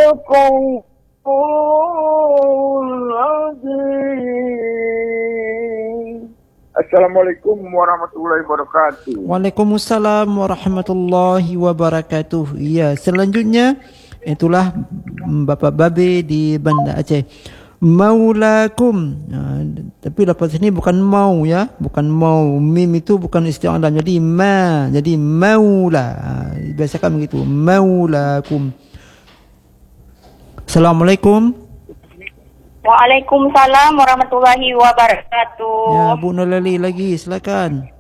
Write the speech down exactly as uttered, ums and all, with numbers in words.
Assalamualaikum warahmatullahi wabarakatuh. Waalaikumsalam warahmatullahi wabarakatuh. Ya, selanjutnya itulah Bapak Babe di Banda Aceh. Maulakum. Ha, tapi lepas ini bukan mau ya, bukan mau. Mim itu bukan isti'alah, jadi ma, jadi maula. Ha, biasakan begitu. Maulakum. Assalamualaikum. Waalaikumsalam warahmatullahi wabarakatuh. Ya, Bu Nolali lagi, silakan.